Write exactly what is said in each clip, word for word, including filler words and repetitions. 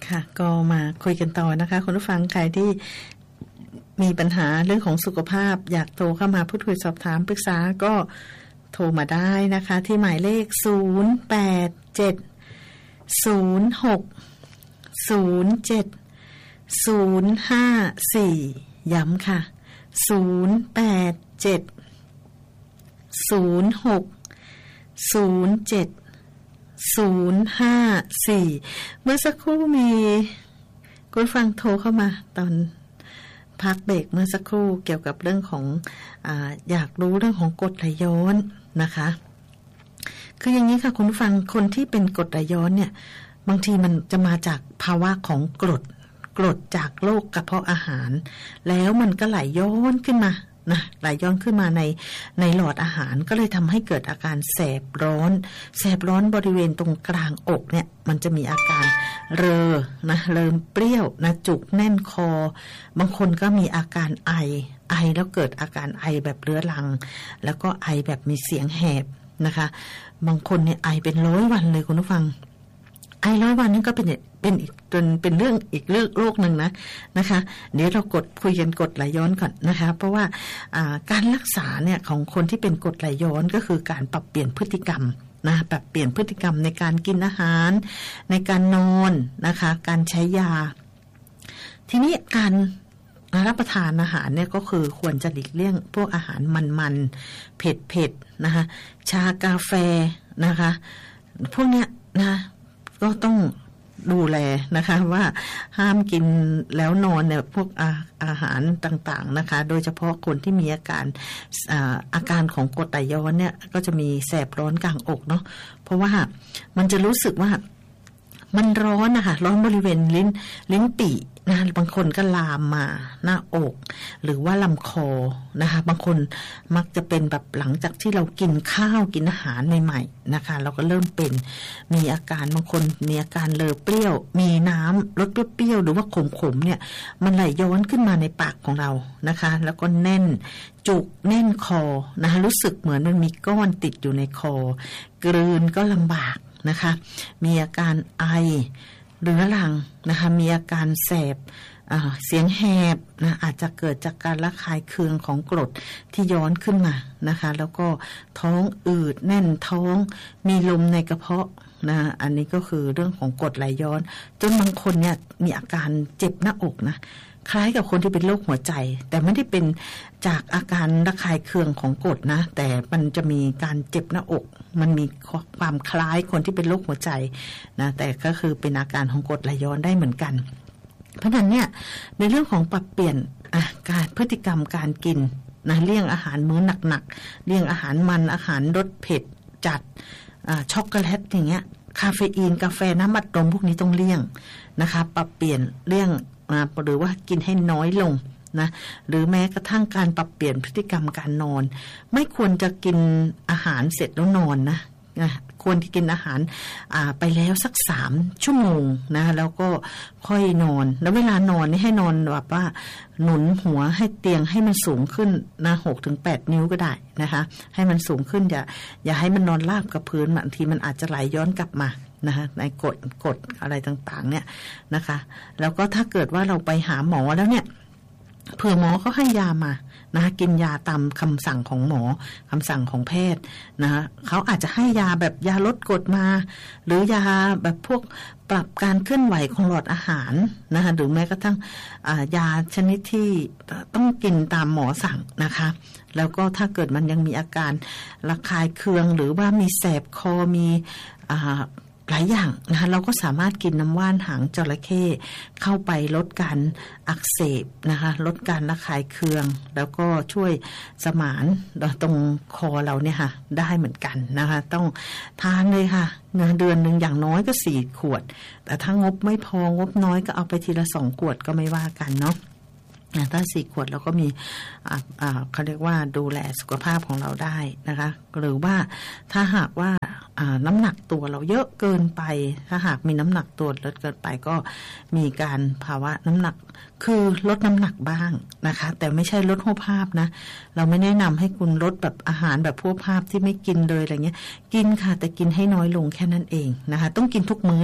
ค่ะก็มาคุยกันต่อนะคะคุณผู้ฟังใครที่มีปัญหาเรื่องของสุขภาพอยากโทรเข้ามาพูดคุยสอบถามปรึกษาก็โทรมาได้นะคะที่หมายเลขศูนย์ แปด เจ็ด ศูนย์ หก ศูนย์ เจ็ด ศูนย์ ห้า สี่ ย้ำค่ะศูนย์ แปด เจ็ด ศูนย์ หก ศูนย์ เจ็ด ศูนย์ ห้า สี่เมื่อสักครู่มีคุณฟังโทรเข้ามาตอนพักเบรกเมื่อสักครู่เกี่ยวกับเรื่องของอ่าอยากรู้เรื่องของกรดไหลย้อนนะคะคืออย่างนี้ค่ะคุณฟังคนที่เป็นกรดไหลย้อนเนี่ยบางทีมันจะมาจากภาวะของกรดกรดจากโรคกระเพาะอาหารแล้วมันก็ไหลย้อนขึ้นมานะไหลย้อนขึ้นมาในในหลอดอาหารก็เลยทำให้เกิดอาการแสบร้อนแสบร้อนบริเวณตรงกลางอกเนี่ยมันจะมีอาการเรอนะเริ่มเปรี้ยวนะจุกแน่นคอบางคนก็มีอาการไอไอแล้วเกิดอาการไอแบบเรื้อรังแล้วก็ไอแบบมีเสียงแหบนะคะบางคนเนี่ยไอเป็นร้อยวันเลยคุณผู้ฟังไอร้อยวันนี่ก็เป็นเป็นอีกเป็นเป็นเรื่องอีกเรื่องโรคนึงนะนะคะเดี๋ยวเรากดคุยกันกรดไหลย้อนก่อนนะคะเพราะว่าการรักษาเนี่ยของคนที่เป็นกรดไหลย้อนก็คือการปรับเปลี่ยนพฤติกรรมนะปรับเปลี่ยนพฤติกรรมในการกินอาหารในการนอนนะคะการใช้ยาทีนี้การรับประทานอาหารเนี่ยก็คือควรจะหลีกเลี่ยงพวกอาหารมันๆเผ็ดๆนะคะชากาแฟนะคะพวกเนี้ยนะก็ต้องดูแลนะคะว่าห้ามกินแล้วนอนเนี่ยพวกอาอาหารต่างๆนะคะโดยเฉพาะคนที่มีอาการอาอาการของกรดไหลย้อนเนี่ยก็จะมีแสบร้อนกลางอกเนาะเพราะว่ามันจะรู้สึกว่ามันร้อนนะคะร้อนบริเวณลิ้นลิ้นปี่นะบางคนก็ลามมาหน้าอกหรือว่าลำคอนะคะบางคนมักจะเป็นแบบหลังจากที่เรากินข้าวกินอาหารใหม่ๆนะคะเราก็เริ่มเป็นมีอาการบางคนมีอาการเลอะเปรี้ยวมีน้ำรสเปรี้ยวๆหรือว่าขมๆเนี่ยมันไหลย้อนขึ้นมาในปากของเรานะคะแล้วก็แน่นจุกแน่นคอนะคะรู้สึกเหมือนมันมีก้อนติดอยู่ในคอกลืนก็ลำบากนะคะมีอาการไอเรื้อรังนะคะมีอาการแสบเสียงแหบนะอาจจะเกิดจากการระคายเคืองของกรดที่ย้อนขึ้นมานะคะแล้วก็ท้องอืดแน่นท้องมีลมในกระเพาะนะอันนี้ก็คือเรื่องของกรดไหลย้อนจนบางคนเนี่ยมีอาการเจ็บหน้าอกนะคล้ายกับคนที่เป็นโรคหัวใจแต่ไม่ได้เป็นจากอาการระคายเคืองของกรดนะแต่มันจะมีการเจ็บหน้าอกมันมีความคล้ายคนที่เป็นโรคหัวใจนะแต่ก็คือเป็นอาการของกรดไหลย้อนได้เหมือนกันเพราะฉะนั้นเนี่ยในเรื่องของปรับเปลี่ยนการพฤติกรรมการกินนะเลี่ยงอาหารมื้อหนักๆเลี่ยงอาหารมันอาหารรสเผ็ดจัดช็อกโกแลตอย่างเงี้ยคาเฟอีนกาแฟน้ำอัดลมพวกนี้ต้องเลี่ยงนะคะปรับเปลี่ยนเลี่ยงหรือว่ากินให้น้อยลงนะหรือแม้กระทั่งการปรับเปลี่ยนพฤติกรรมการนอนไม่ควรจะกินอาหารเสร็จแล้วนอนนะนะควรที่กินอาหารไปแล้วสักสามชั่วโมงนะแล้วก็ค่อยนอนแล้วเวลานอนนี่ให้นอนแบบว่าหนุนหัวให้เตียงให้มันสูงขึ้นนะหกถึงแปดนิ้วก็ได้นะคะให้มันสูงขึ้นอย่าอย่าให้มันนอนราบกับพื้นบางทีมันอาจจะไหลย้อนกลับมานะคะในกฎกฎอะไรต่างๆเนี่ยนะคะแล้วก็ถ้าเกิดว่าเราไปหาหมอแล้วเนี่ยเผื่อหมอเขาให้ยามานะกินยาตามคำสั่งของหมอคำสั่งของแพทย์นะเขาอาจจะให้ยาแบบยาลดกรดมาหรือยาแบบพวกปรับการเคลื่อนไหวของหลอดอาหารนะคะหรือแม้กระทั่งยาชนิดที่ต้องกินตามหมอสั่งนะคะแล้วก็ถ้าเกิดมันยังมีอาการระคายเคืองหรือว่ามีแสบคอมีหลายอย่างนะคะเราก็สามารถกินน้ำว่านหางจระเข้เข้าไปลดการอักเสบนะคะลดการระคายเคืองแล้วก็ช่วยสมานตรงคอเราเนี่ยค่ะได้เหมือนกันนะคะต้องทานเลยค่ะเดือนหนึ่งอย่างน้อยก็สี่ขวดแต่ถ้างบไม่พองบน้อยก็เอาไปทีละสองขวดก็ไม่ว่ากันเนาะถ้าสี่ขวดเราก็มีเขาเรียกว่าดูแลสุขภาพของเราได้นะคะหรือว่าถ้าหากว่าน้ำหนักตัวเราเยอะเกินไปถ้าหากมีน้ำหนักตัวลดเกินไปก็มีการภาวะน้ำหนักคือลดน้ำหนักบ้างนะคะแต่ไม่ใช่ลดหัวภาพนะเราไม่แนะนำให้คุณลดแบบอาหารแบบหัวภาพที่ไม่กินเลยอะไรเงี้ยกินค่ะแต่กินให้น้อยลงแค่นั้นเองนะคะต้องกินทุกมื้อแหละ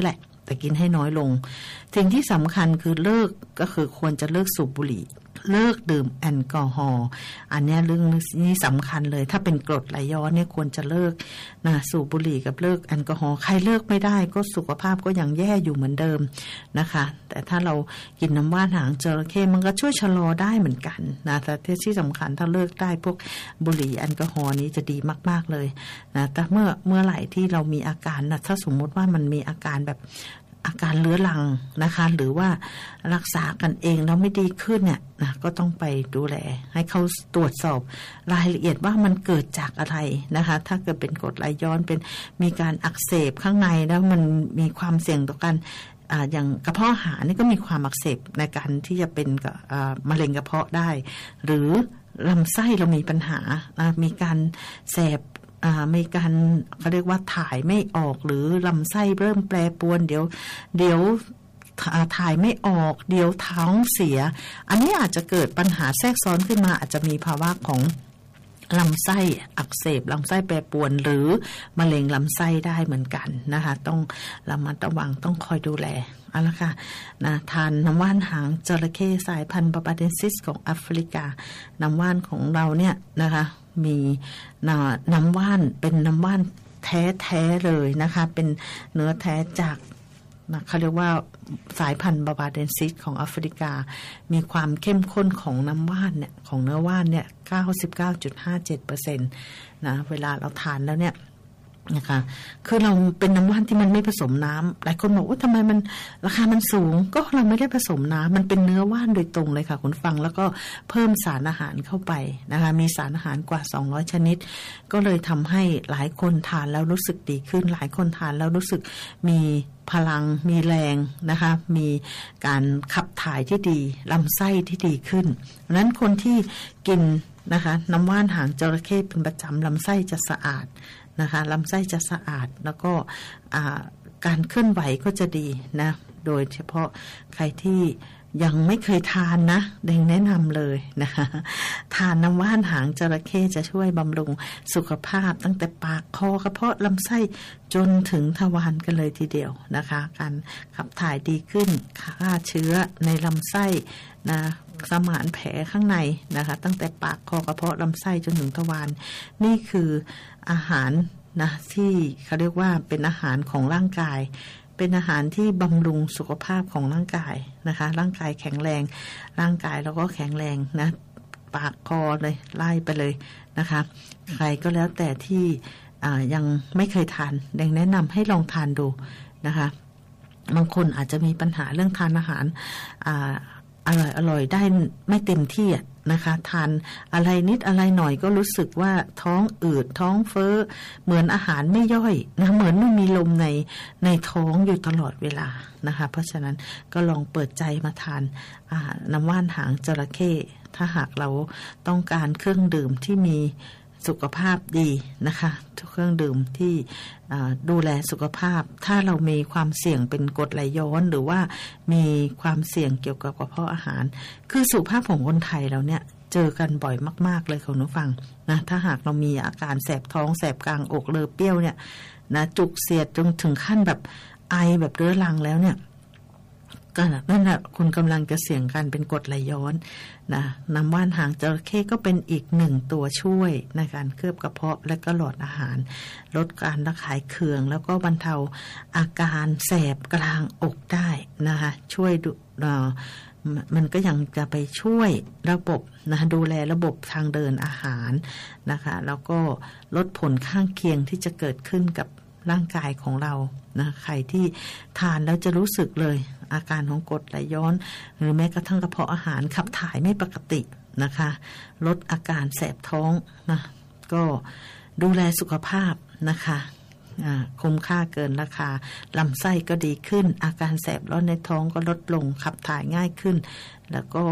แต่กินให้น้อยลงสิ่งที่สำคัญคือเลิกก็คือควรจะเลิกสูบบุหรี่เลิกดื่มแอลกอฮอล์อันนี้เรื่องนี้สำคัญเลยถ้าเป็นกรดไหลย้อนเนี่ยควรจะเลิกนะสูบบุหรี่กับเลิกแอลกอฮอล์ใครเลิกไม่ได้ก็สุขภาพก็ยังแย่อยู่เหมือนเดิมนะคะแต่ถ้าเรากินน้ำว่านหางจระเข้มันก็ช่วยชะลอได้เหมือนกันนะแต่ที่สำคัญถ้าเลิกได้พวกบุหรี่แอลกอฮอล์นี้จะดีมากๆเลยนะแต่เมื่อเมื่อไหร่ที่เรามีอาการนะถ้าสมมติว่ามันมีอาการแบบอาการเรื้อรังนะคะหรือว่ารักษากันเองแล้วไม่ดีขึ้นเนี่ยนะก็ต้องไปดูแลให้เขาตรวจสอบรายละเอียดว่ามันเกิดจากอะไรนะคะถ้าเกิดเป็นกรดไหลย้อนเป็นมีการอักเสบข้างในแล้วมันมีความเสี่ยงต่อการอ่าอย่างกระเพาะอาหารนี่ก็มีความอักเสบในการที่จะเป็นอ่ามะเร็งกระเพาะได้หรือลำไส้เรามีปัญหานะมีการแสบมีการเขาเรียกว่าถ่ายไม่ออกหรือลำไส้เริ่มแปรปรวนเดี๋ยวเดี๋ยวถ่ายไม่ออกเดี๋ยวท้องเสียอันนี้อาจจะเกิดปัญหาแทรกซ้อนขึ้นมาอาจจะมีภาวะของลำไส้อักเสบลำไส้แปรปรวนหรือมะเร็งลำไส้ได้เหมือนกันนะคะต้องระมัดระวังต้องคอยดูแลเอาละค่ะนะทานน้ำว่านหางจระเข้สายพันธุ์บาบาเดนซิสของแอฟริกาน้ำว่านของเราเนี่ยนะคะมีน้ำว่านเป็นน้ำว่านแท้ๆเลยนะคะเป็นเนื้อแท้จากนะเขาเรียกว่าสายพันธุ์บาบาเดนซิสของแอฟริกามีความเข้มข้นของน้ำว่านเนี่ยของเนื้อว่านเนี่ย เก้าสิบเก้าจุดห้าเจ็ดเปอร์เซ็นต์ นะเวลาเราทานแล้วเนี่ยนะคะคือเราเป็นน้ำว่านที่มันไม่ผสมน้ำหลายคนบอกว่าทำไมมันราคามันสูงก็เราไม่ได้ผสมน้ำมันเป็นเนื้อว่านโดยตรงเลยค่ะคุณฟังแล้วก็เพิ่มสารอาหารเข้าไปนะคะมีสารอาหารกว่าสองร้อยชนิดก็เลยทำให้หลายคนทานแล้วรู้สึกดีขึ้นหลายคนทานแล้วรู้สึกมีพลังมีแรงนะคะมีการขับถ่ายที่ดีลำไส้ที่ดีขึ้นเพราะฉะนั้นคนที่กินนะคะน้ำว่านหางจระเข้เป็นประจำลำไส้จะสะอาดนะคะลำไส้จะสะอาดแล้วก็การเคลื่อนไหวก็จะดีนะโดยเฉพาะใครที่ยังไม่เคยทานนะแดงแนะนำเลยนะคะทานน้ำว่านหางจระเข้จะช่วยบำรุงสุขภาพตั้งแต่ปากคอกระเพาะลำไส้จนถึงทวารกันเลยทีเดียวนะคะการขับถ่ายดีขึ้นฆ่าเชื้อในลำไส้นะสมานแผลข้างในนะคะตั้งแต่ปากคอกระเพาะลำไส้จนถึงทวารนี่คืออาหารนะที่เขาเรียกว่าเป็นอาหารของร่างกายเป็นอาหารที่บำรุงสุขภาพของร่างกายนะคะร่างกายแข็งแรงร่างกายเราก็แข็งแรงนะปากคอเลยไล่ไปเลยนะคะใครก็แล้วแต่ที่ยังไม่เคยทานแดงแนะนำให้ลองทานดูนะคะบางคนอาจจะมีปัญหาเรื่องทานอาหารอร่อยอร่อยได้ไม่เต็มที่นะคะทานอะไรนิดอะไรหน่อยก็รู้สึกว่าท้องอืดท้องเฟ้อเหมือนอาหารไม่ย่อยนะเหมือนไม่มีลมในในท้องอยู่ตลอดเวลานะคะเพราะฉะนั้นก็ลองเปิดใจมาทานอาหารน้ำว่านหางจระเข้ถ้าหากเราต้องการเครื่องดื่มที่มีสุขภาพดีนะคะเครื่องดื่มที่ดูแลสุขภาพถ้าเรามีความเสี่ยงเป็นกรดไหลย้อนหรือว่ามีความเสี่ยงเกี่ยวกับกระเพาะอาหารคือสุขภาพของคนไทยเราเนี่ยเจอกันบ่อยมากๆเลยคุณผู้ฟังนะถ้าหากเรามีอาการแสบท้องแสบกลางอกเลอเปรี้ยวเนี่ยนะจุกเสียดจนถึงขั้นแบบไอแบบเรื้อรังแล้วเนี่ยก็นั่นแหละคุณกำลังจะเสี่ยงการเป็นกรดไหลย้อนนะน้ำว่านหางจระเข้ก็เป็นอีกหนึ่งตัวช่วยในการเคลือบกระเพาะและก็หลอดอาหารลดการระคายเคืองแล้วก็บรรเทาอาการแสบกลางอกได้นะคะช่วยดูมันก็ยังจะไปช่วยระบบนะดูแลระบบทางเดินอาหารนะคะแล้วก็ลดผลข้างเคียงที่จะเกิดขึ้นกับร่างกายของเรานะใครที่ทานแล้วจะรู้สึกเลยอาการของกรดไหลย้อนหรือแม้กระทั่งกระเพาะอาหารขับถ่ายไม่ปกตินะคะลดอาการแสบท้องนะก็ดูแลสุขภาพนะคะคุ้มค่าเกินราคาลำไส้ก็ดีขึ้นอาการแสบร้อนในท้องก็ลดลงขับถ่ายง่ายขึ้นแล้วก็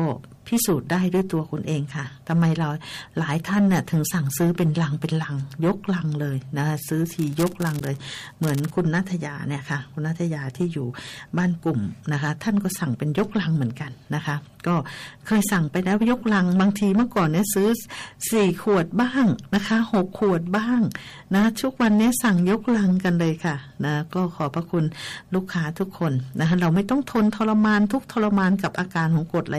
พิสูจน์ได้ด้วยตัวคุณเองค่ะทำไมเราหลายท่านเนี่ยถึงสั่งซื้อเป็นลังเป็นลังยกลังเลยนะคะซื้อทียกลังเลยเหมือนคุณณัฐยาเนี่ยค่ะคุณณัฐยาที่อยู่บ้านกลุ่มนะคะท่านก็สั่งเป็นยกลังเหมือนกันนะคะก็เคยสั่งไปแล้วยกลังบางทีเมื่อก่อนเนี่ยซื้อสี่ขวดบ้างนะคะหกขวดบ้างนะทุกวันนี้สั่งยกลังกันเลยค่ะนะก็ขอบพระคุณลูกค้าทุกคนนะคะเราไม่ต้องทนทรมานทุกทรมานกับอาการของกรดไหล